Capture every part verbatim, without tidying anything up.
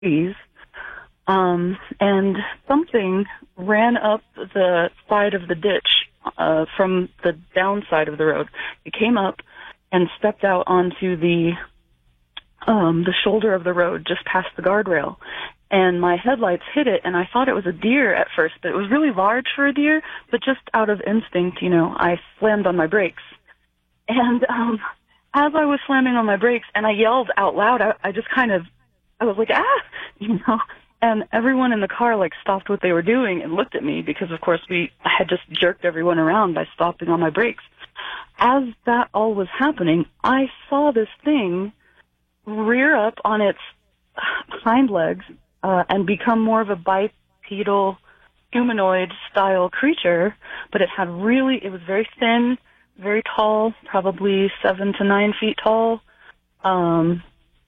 trees. Um, and something ran up the side of the ditch uh, from the downside of the road. It came up and stepped out onto the um, the shoulder of the road just past the guardrail. And my headlights hit it, and I thought it was a deer at first, but it was really large for a deer, but just out of instinct, you know, I slammed on my brakes. And um, as I was slamming on my brakes, and I yelled out loud, I, I just kind of, I was like, ah, you know, and everyone in the car, like, stopped what they were doing and looked at me because, of course, we I had just jerked everyone around by stopping on my brakes. As that all was happening, I saw this thing rear up on its hind legs uh, and become more of a bipedal humanoid-style creature, but it had really, it was very thin, very tall, probably seven to nine feet tall, um,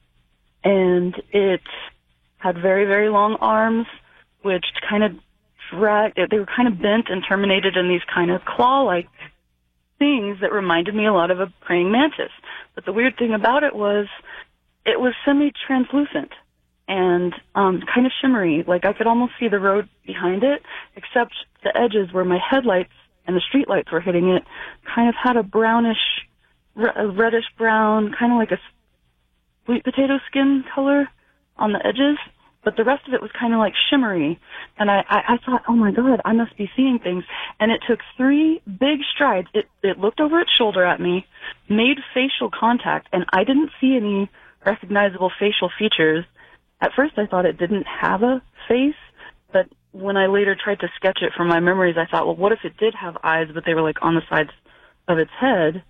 and it had very, very long arms, which kind of dragged, they were kind of bent and terminated in these kind of claw-like things that reminded me a lot of a praying mantis. But the weird thing about it was it was semi-translucent and um, kind of shimmery. Like I could almost see the road behind it, except the edges where my headlights and the street lights were hitting it kind of had a brownish, a reddish brown, kind of like a sweet potato skin color on the edges, but the rest of it was kind of like shimmery. And I, I, I thought, oh my God, I must be seeing things. And it took three big strides. It, it looked over its shoulder at me, made facial contact, and I didn't see any recognizable facial features. At first I thought it didn't have a face, but when I later tried to sketch it from my memories, I thought, well, what if it did have eyes, but they were like on the sides of its head?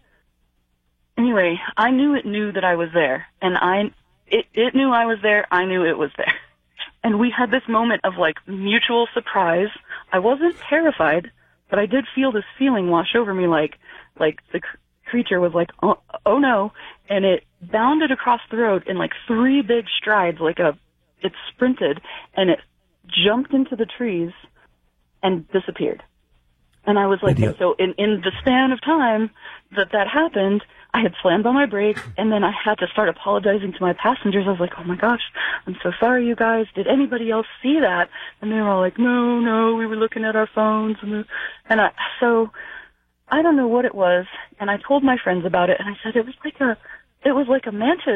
Anyway, I knew it knew that I was there, and I, it, it knew I was there, I knew it was there. And we had this moment of, like, mutual surprise. I wasn't terrified, but I did feel this feeling wash over me, like, like the cr- creature was like, oh, oh no, and it bounded across the road in, like, three big strides, like a, it sprinted, and it jumped into the trees and disappeared. And I was like, Idiot. so in, in the span of time that that happened, I had slammed on my brakes, and then I had to start apologizing to my passengers. I was like, oh my gosh, I'm so sorry, you guys. Did anybody else see that? And they were all like, no, no, we were looking at our phones. And, and I, so I don't know what it was. And I told my friends about it, and I said it was like a, it was like a mantis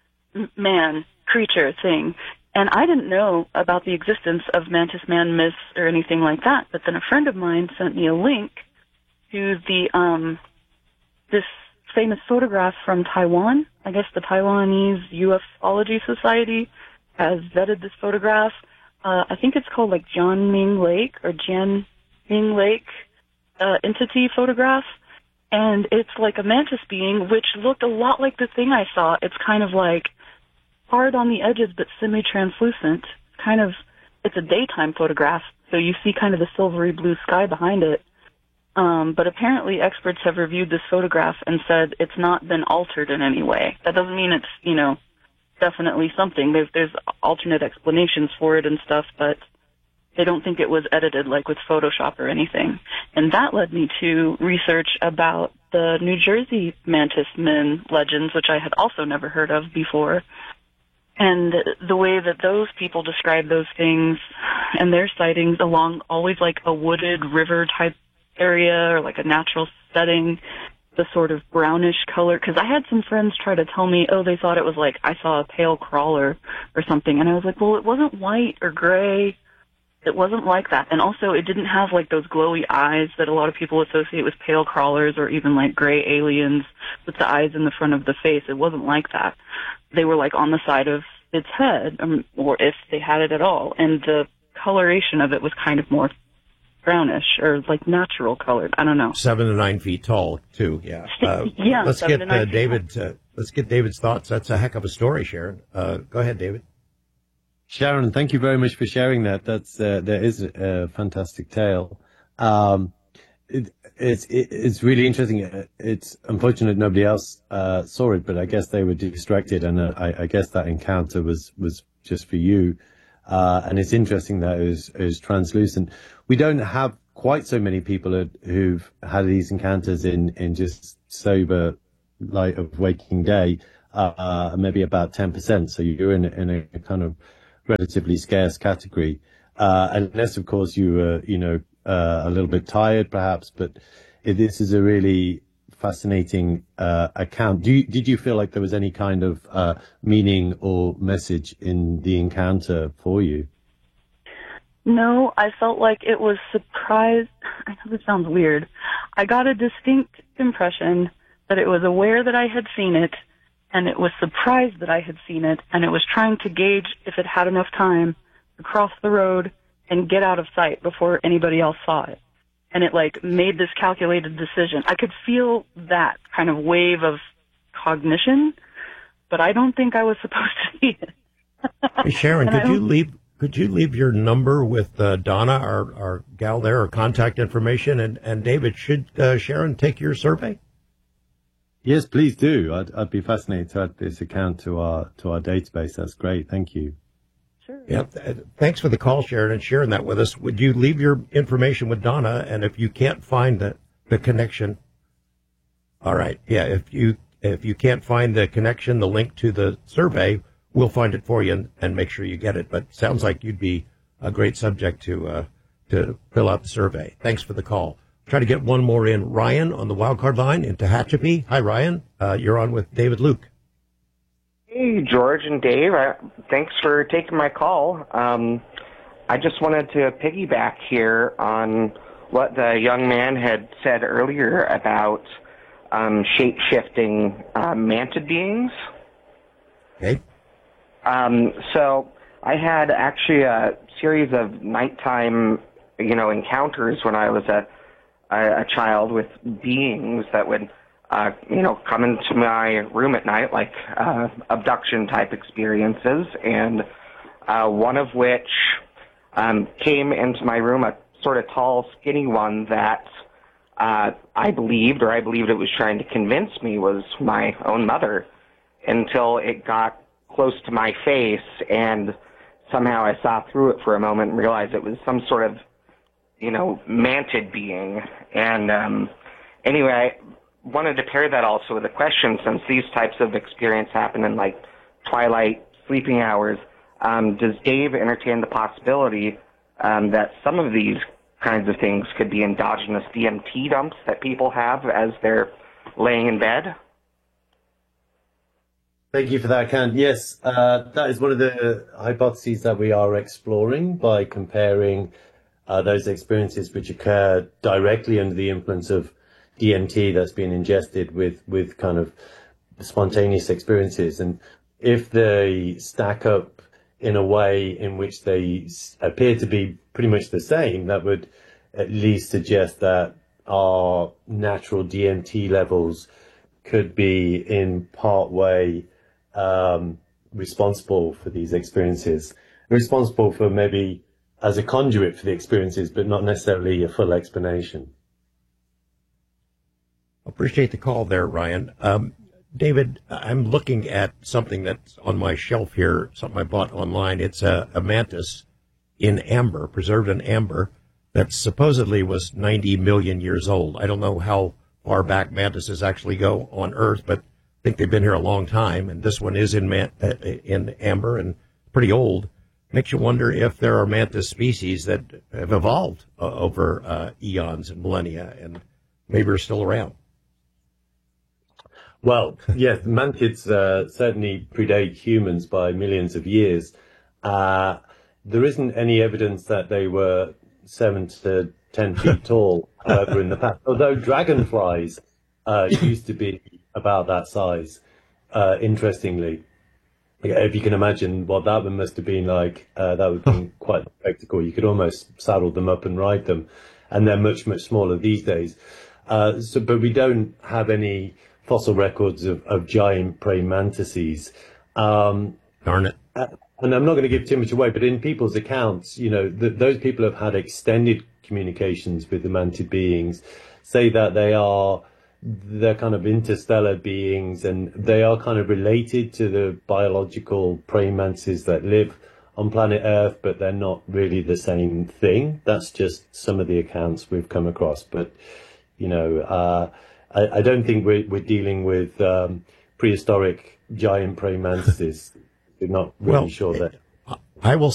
man creature thing. And I didn't know about the existence of mantis man myths or anything like that. But then a friend of mine sent me a link to the, um, this famous photograph from Taiwan. I guess the Taiwanese Ufology Society has vetted this photograph. Uh, I think it's called like John Ming Lake or Jan Ming Lake uh, entity photograph. And it's like a mantis being, which looked a lot like the thing I saw. It's kind of like hard on the edges, but semi-translucent. Kind of, it's a daytime photograph, so you see kind of the silvery blue sky behind it. Um, but apparently experts have reviewed this photograph and said it's not been altered in any way. That doesn't mean it's, you know, definitely something. There's, there's alternate explanations for it and stuff, but they don't think it was edited like with Photoshop or anything. And that led me to research about the New Jersey mantis men legends, which I had also never heard of before. And the way that those people describe those things and their sightings along always like a wooded river type area or like a natural setting, the sort of brownish color. Because I had some friends try to tell me, oh, they thought it was like I saw a pale crawler or something. And I was like, well, it wasn't white or gray. It wasn't like that. And also it didn't have like those glowy eyes that a lot of people associate with pale crawlers or even like gray aliens with the eyes in the front of the face. It wasn't like that. They were like on the side of its head, um, or if they had it at all. And the coloration of it was kind of more brownish or like natural colored. I don't know. Seven to nine feet tall, too. Yeah. Uh, yeah. Let's seven get to nine uh, feet David. tall. Uh, let's get David's thoughts. That's a heck of a story, Sharon. Uh, go ahead, David. Sharon, thank you very much for sharing that. That's uh, that is a fantastic tale. Um, it, it's it, it's really interesting. It's unfortunate nobody else uh, saw it, but I guess they were distracted, and uh, I, I guess that encounter was was just for you. Uh, and it's interesting that it was, it was translucent. We don't have quite so many people who've had these encounters in in just sober light of waking day. Uh, maybe about ten percent. So you're in in a kind of relatively scarce category, uh, unless, of course, you were, you know, uh, a little bit tired, perhaps. But it, this is a really fascinating uh, account. Do you, did you feel like there was any kind of uh, meaning or message in the encounter for you? No, I felt like it was surprised. I know this sounds weird. I got a distinct impression that it was aware that I had seen it, and it was surprised that I had seen it, and it was trying to gauge if it had enough time to cross the road and get out of sight before anybody else saw it. And it, like, made this calculated decision. I could feel that kind of wave of cognition, but I don't think I was supposed to see it. Hey, Sharon, could you leave could you leave your number with uh, Donna, our, our gal there, or contact information? And, and David, should uh, Sharon take your survey? Yes, please do. I'd, I'd be fascinated to add this account to our to our database. That's great. Thank you. Sure. Yeah. Thanks for the call, Sharon, and sharing that with us. Would you leave your information with Donna? And if you can't find the, the connection, all right. Yeah. If you if you can't find the connection, the link to the survey, we'll find it for you and, and make sure you get it. But sounds like you'd be a great subject to uh, to fill out the survey. Thanks for the call. Try to get one more in. Ryan on the wildcard line in Tehachapi. Hi, Ryan. Uh, you're on with David Luke. Hey, George and Dave. I, thanks for taking my call. Um, I just wanted to piggyback here on what the young man had said earlier about um, shape-shifting uh, mantid beings. Okay. Um, so I had actually a series of nighttime, you know, encounters when I was a, a, a child with beings that would Uh, you know, come into my room at night, like uh, abduction-type experiences, and uh, one of which um, came into my room, a sort of tall, skinny one that uh, I believed, or I believed it was trying to convince me was my own mother, until it got close to my face, and somehow I saw through it for a moment and realized it was some sort of, you know, mantid being. And um, anyway, I wanted to pair that also with a question, since these types of experience happen in like twilight sleeping hours. Um, does Dave entertain the possibility um, that some of these kinds of things could be endogenous D M T dumps that people have as they're laying in bed? Thank you for that, Ken. Yes, uh, that is one of the hypotheses that we are exploring by comparing uh, those experiences which occur directly under the influence of D M T that's been ingested with, with kind of spontaneous experiences. And if they stack up in a way in which they appear to be pretty much the same, that would at least suggest that our natural D M T levels could be in part way um, responsible for these experiences, responsible for maybe as a conduit for the experiences, but not necessarily a full explanation. Appreciate the call there, Ryan. Um, David, I'm looking at something that's on my shelf here, something I bought online. It's a, a mantis in amber, preserved in amber, that supposedly was ninety million years old. I don't know how far back mantises actually go on Earth, but I think they've been here a long time. And this one is in man, uh, in amber and pretty old. Makes you wonder if there are mantis species that have evolved uh, over uh, eons and millennia and maybe are still around. Well, yes, mantids uh, certainly predate humans by millions of years. Uh, there isn't any evidence that they were seven to ten feet tall, however, in the past. Although dragonflies uh, used to be about that size, uh, interestingly. If you can imagine what that one must have been like, uh, that would have been quite a spectacle. You could almost saddle them up and ride them. And they're much, much smaller these days. Uh, so, but we don't have any fossil records of, of giant praying mantises. Um, Darn it. Uh, and I'm not going to give too much away, but in people's accounts, you know, th- those people have had extended communications with the mantid beings, say that they are, they're kind of interstellar beings, and they are kind of related to the biological praying mantises that live on planet Earth, but they're not really the same thing. That's just some of the accounts we've come across. But, you know, uh, I, I don't think we're, we're dealing with um, prehistoric giant praying mantises. We're not really well, sure that. I will